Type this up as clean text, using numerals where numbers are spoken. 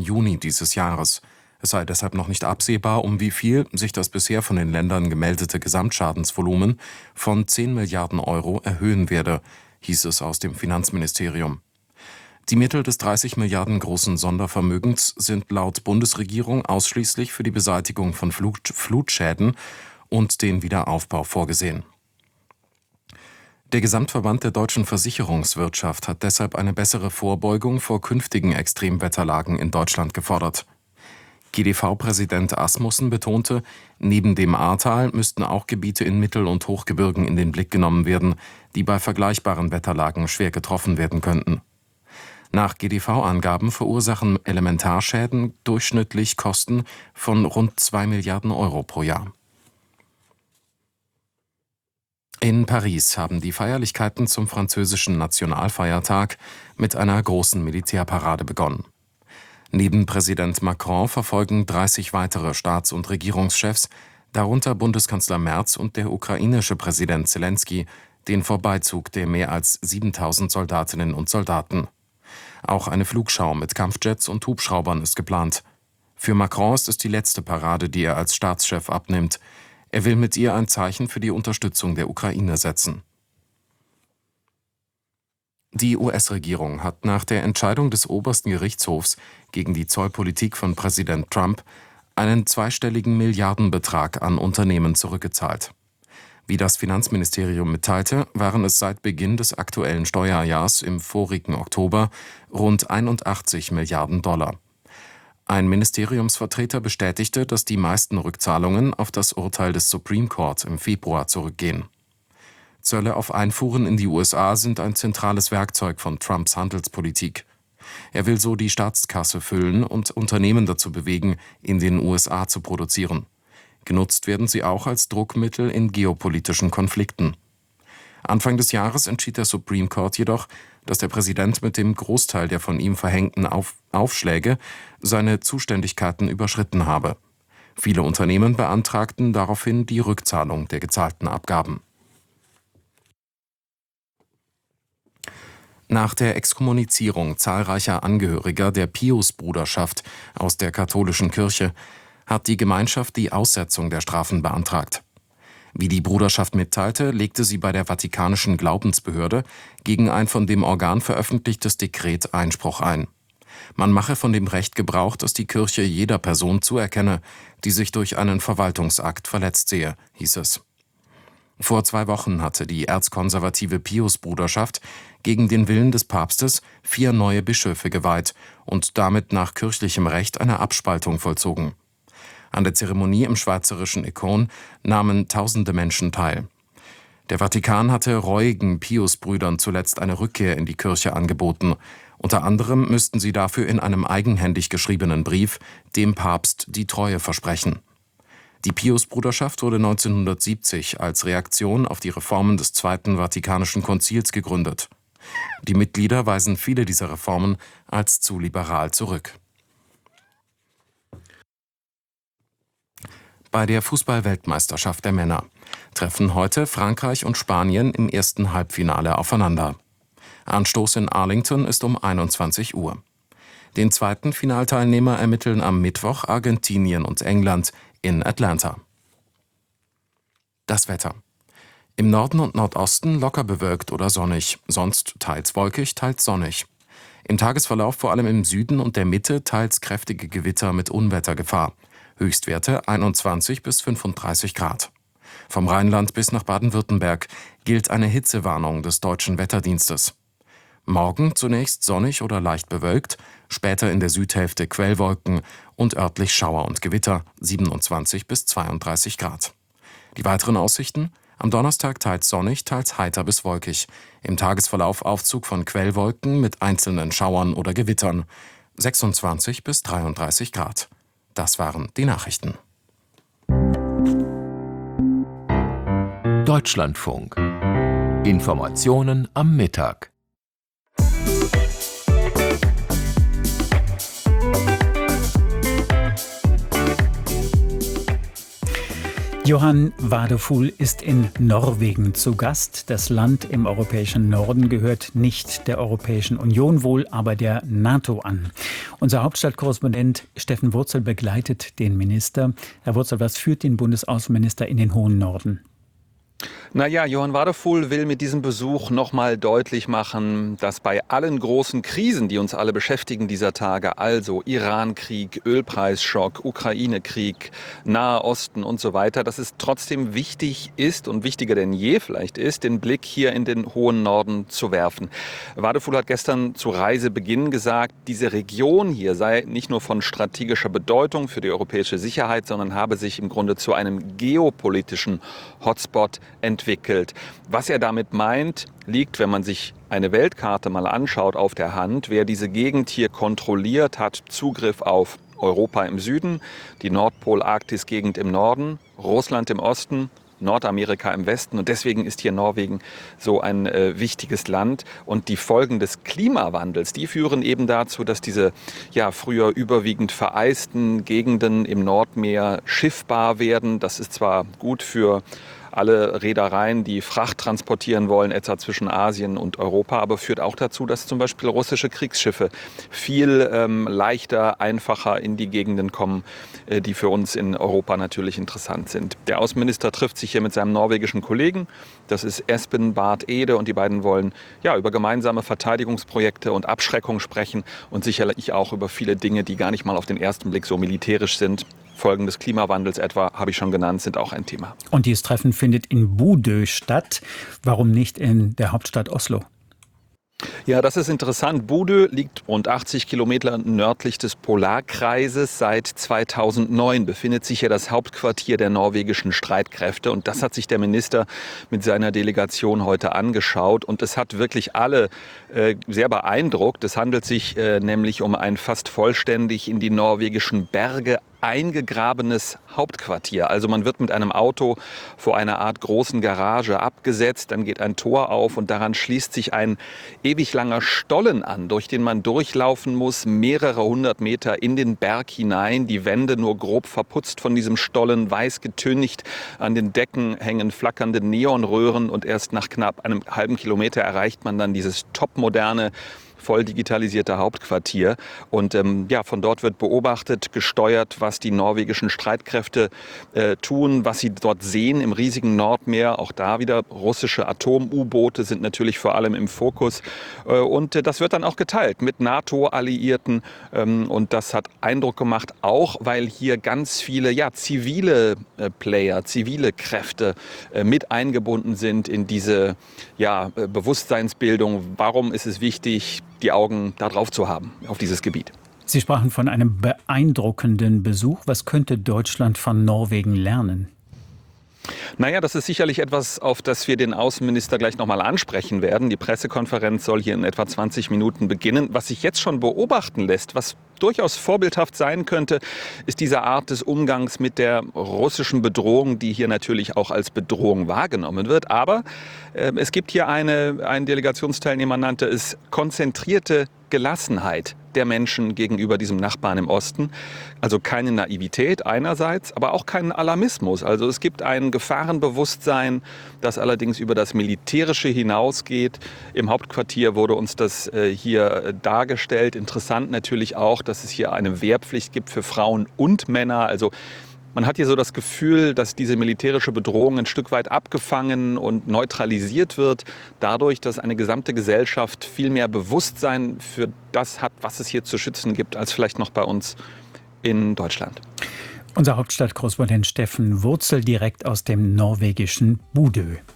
Juni dieses Jahres. Es sei deshalb noch nicht absehbar, um wie viel sich das bisher von den Ländern gemeldete Gesamtschadensvolumen von 10 Milliarden Euro erhöhen werde, hieß es aus dem Finanzministerium. Die Mittel des 30 Milliarden großen Sondervermögens sind laut Bundesregierung ausschließlich für die Beseitigung von Flutschäden und den Wiederaufbau vorgesehen. Der Gesamtverband der deutschen Versicherungswirtschaft hat deshalb eine bessere Vorbeugung vor künftigen Extremwetterlagen in Deutschland gefordert. GDV-Präsident Asmussen betonte, neben dem Ahrtal müssten auch Gebiete in Mittel- und Hochgebirgen in den Blick genommen werden, die bei vergleichbaren Wetterlagen schwer getroffen werden könnten. Nach GDV-Angaben verursachen Elementarschäden durchschnittlich Kosten von rund 2 Milliarden Euro pro Jahr. In Paris haben die Feierlichkeiten zum französischen Nationalfeiertag mit einer großen Militärparade begonnen. Neben Präsident Macron verfolgen 30 weitere Staats- und Regierungschefs, darunter Bundeskanzler Merz und der ukrainische Präsident Selenskyj, den Vorbeizug der mehr als 7.000 Soldatinnen und Soldaten. Auch eine Flugschau mit Kampfjets und Hubschraubern ist geplant. Für Macron ist es die letzte Parade, die er als Staatschef abnimmt. Er will mit ihr ein Zeichen für die Unterstützung der Ukraine setzen. Die US-Regierung hat nach der Entscheidung des obersten Gerichtshofs gegen die Zollpolitik von Präsident Trump einen zweistelligen Milliardenbetrag an Unternehmen zurückgezahlt. Wie das Finanzministerium mitteilte, waren es seit Beginn des aktuellen Steuerjahrs im vorigen Oktober rund 81 Milliarden Dollar. Ein Ministeriumsvertreter bestätigte, dass die meisten Rückzahlungen auf das Urteil des Supreme Court im Februar zurückgehen. Zölle auf Einfuhren in die USA sind ein zentrales Werkzeug von Trumps Handelspolitik. Er will so die Staatskasse füllen und Unternehmen dazu bewegen, in den USA zu produzieren. Genutzt werden sie auch als Druckmittel in geopolitischen Konflikten. Anfang des Jahres entschied der Supreme Court jedoch, dass der Präsident mit dem Großteil der von ihm verhängten Aufschläge seine Zuständigkeiten überschritten habe. Viele Unternehmen beantragten daraufhin die Rückzahlung der gezahlten Abgaben. Nach der Exkommunizierung zahlreicher Angehöriger der Pius-Bruderschaft aus der katholischen Kirche hat die Gemeinschaft die Aussetzung der Strafen beantragt. Wie die Bruderschaft mitteilte, legte sie bei der Vatikanischen Glaubensbehörde gegen ein von dem Organ veröffentlichtes Dekret Einspruch ein. Man mache von dem Recht Gebrauch, das die Kirche jeder Person zuerkenne, die sich durch einen Verwaltungsakt verletzt sehe, hieß es. Vor 2 Wochen hatte die erzkonservative Pius-Bruderschaft gegen den Willen des Papstes 4 neue Bischöfe geweiht und damit nach kirchlichem Recht eine Abspaltung vollzogen. An der Zeremonie im schweizerischen Écône nahmen tausende Menschen teil. Der Vatikan hatte reuigen Pius-Brüdern zuletzt eine Rückkehr in die Kirche angeboten. Unter anderem müssten sie dafür in einem eigenhändig geschriebenen Brief dem Papst die Treue versprechen. Die Pius-Bruderschaft wurde 1970 als Reaktion auf die Reformen des Zweiten Vatikanischen Konzils gegründet. Die Mitglieder weisen viele dieser Reformen als zu liberal zurück. Bei der Fußball-Weltmeisterschaft der Männer treffen heute Frankreich und Spanien im ersten Halbfinale aufeinander. Anstoß in Arlington ist um 21 Uhr. Den zweiten Finalteilnehmer ermitteln am Mittwoch Argentinien und England in Atlanta. Das Wetter. Im Norden und Nordosten locker bewölkt oder sonnig, sonst teils wolkig, teils sonnig. Im Tagesverlauf vor allem im Süden und der Mitte teils kräftige Gewitter mit Unwettergefahr. Höchstwerte 21 bis 35 Grad. Vom Rheinland bis nach Baden-Württemberg gilt eine Hitzewarnung des Deutschen Wetterdienstes. Morgen zunächst sonnig oder leicht bewölkt, später in der Südhälfte Quellwolken und örtlich Schauer und Gewitter 27 bis 32 Grad. Die weiteren Aussichten? Am Donnerstag teils sonnig, teils heiter bis wolkig. Im Tagesverlauf Aufzug von Quellwolken mit einzelnen Schauern oder Gewittern 26 bis 33 Grad. Das waren die Nachrichten. Deutschlandfunk. Informationen am Mittag. Johan Wadefuhl ist in Norwegen zu Gast. Das Land im europäischen Norden gehört nicht der Europäischen Union, wohl aber der NATO an. Unser Hauptstadtkorrespondent Steffen Wurzel begleitet den Minister. Herr Wurzel, was führt den Bundesaußenminister in den hohen Norden? Naja, Johan Wadefuhl will mit diesem Besuch nochmal deutlich machen, dass bei allen großen Krisen, die uns alle beschäftigen dieser Tage, also Iran-Krieg, Ölpreisschock, Ukraine-Krieg, Nahe Osten und so weiter, dass es trotzdem wichtig ist und wichtiger denn je vielleicht ist, den Blick hier in den hohen Norden zu werfen. Wadefuhl hat gestern zu Reisebeginn gesagt, diese Region hier sei nicht nur von strategischer Bedeutung für die europäische Sicherheit, sondern habe sich im Grunde zu einem geopolitischen Hotspot entwickelt. Was er damit meint, liegt, wenn man sich eine Weltkarte mal anschaut, auf der Hand. Wer diese Gegend hier kontrolliert, hat Zugriff auf Europa im Süden, die Nordpol-Arktis-Gegend im Norden, Russland im Osten, Nordamerika im Westen, und deswegen ist hier Norwegen so ein wichtiges Land. Und die Folgen des Klimawandels, die führen eben dazu, dass diese früher überwiegend vereisten Gegenden im Nordmeer schiffbar werden. Das ist zwar gut für alle Reedereien, die Fracht transportieren wollen, etwa zwischen Asien und Europa, aber führt auch dazu, dass zum Beispiel russische Kriegsschiffe viel leichter, einfacher in die Gegenden kommen, die für uns in Europa natürlich interessant sind. Der Außenminister trifft sich hier mit seinem norwegischen Kollegen, das ist Espen Barth Eide, und die beiden wollen über gemeinsame Verteidigungsprojekte und Abschreckung sprechen und sicherlich auch über viele Dinge, die gar nicht mal auf den ersten Blick so militärisch sind. Folgen des Klimawandels etwa, habe ich schon genannt, sind auch ein Thema. Und dieses Treffen findet in Bodø statt. Warum nicht in der Hauptstadt Oslo? Ja, das ist interessant. Bodø liegt rund 80 Kilometer nördlich des Polarkreises. Seit 2009 befindet sich hier das Hauptquartier der norwegischen Streitkräfte. Und das hat sich der Minister mit seiner Delegation heute angeschaut. Und es hat wirklich alle sehr beeindruckt. Es handelt sich nämlich um ein fast vollständig in die norwegischen Berge eingegrabenes Hauptquartier. Also man wird mit einem Auto vor einer Art großen Garage abgesetzt, dann geht ein Tor auf und daran schließt sich ein ewig langer Stollen an, durch den man durchlaufen muss, mehrere hundert Meter in den Berg hinein. Die Wände nur grob verputzt von diesem Stollen, weiß getüncht. An den Decken hängen flackernde Neonröhren und erst nach knapp einem halben Kilometer erreicht man dann dieses topmoderne, voll digitalisierte Hauptquartier. Und von dort wird beobachtet, gesteuert, was die norwegischen Streitkräfte tun, was sie dort sehen im riesigen Nordmeer. Auch da wieder russische Atom-U-Boote sind natürlich vor allem im Fokus. Und das wird dann auch geteilt mit NATO-Alliierten. Und das hat Eindruck gemacht, auch weil hier ganz viele zivile Player, zivile Kräfte mit eingebunden sind in diese Bewusstseinsbildung. Warum ist es wichtig, die Augen da drauf zu haben, auf dieses Gebiet? Sie sprachen von einem beeindruckenden Besuch. Was könnte Deutschland von Norwegen lernen? Naja, das ist sicherlich etwas, auf das wir den Außenminister gleich nochmal ansprechen werden. Die Pressekonferenz soll hier in etwa 20 Minuten beginnen. Was sich jetzt schon beobachten lässt, was durchaus vorbildhaft sein könnte, ist diese Art des Umgangs mit der russischen Bedrohung, die hier natürlich auch als Bedrohung wahrgenommen wird. Aber es gibt hier ein Delegationsteilnehmer nannte es konzentrierte Gelassenheit der Menschen gegenüber diesem Nachbarn im Osten. Also keine Naivität einerseits, aber auch keinen Alarmismus. Also es gibt ein Gefahrenbewusstsein, das allerdings über das Militärische hinausgeht. Im Hauptquartier wurde uns das hier dargestellt. Interessant natürlich auch, dass es hier eine Wehrpflicht gibt für Frauen und Männer. Also man hat hier so das Gefühl, dass diese militärische Bedrohung ein Stück weit abgefangen und neutralisiert wird, dadurch, dass eine gesamte Gesellschaft viel mehr Bewusstsein für das hat, was es hier zu schützen gibt, als vielleicht noch bei uns in Deutschland. Unser Hauptstadtkorrespondent Steffen Wurzel direkt aus dem norwegischen Bodø.